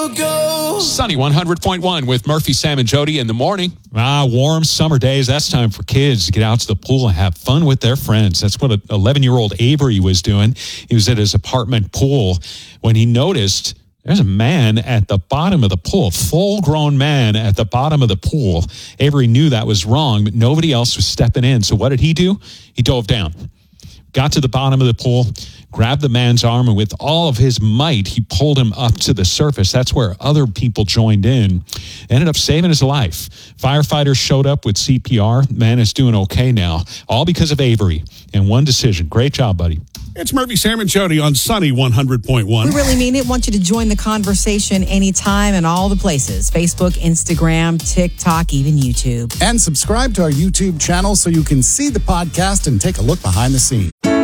go. Sunny 100.1 with Murphy, Sam, and Jody in the morning. Warm summer days. That's time for kids to get out to the pool and have fun with their friends. That's what 11-year-old Avery was doing. He was at his apartment pool when he noticed there's a man at the bottom of the pool, full-grown man at the bottom of the pool. Avery knew that was wrong, but nobody else was stepping in. So what did he do? He dove down, got to the bottom of the pool, grabbed the man's arm, and with all of his might, he pulled him up to the surface. That's where other people joined in. Ended up saving his life. Firefighters showed up with CPR. Man is doing okay now, all because of Avery and one decision. Great job, buddy. It's Murphy, Sam, and Jody on Sunny 100.1. We really mean it. Want you to join the conversation anytime and all the places. Facebook, Instagram, TikTok, even YouTube. And subscribe to our YouTube channel so you can see the podcast and take a look behind the scenes.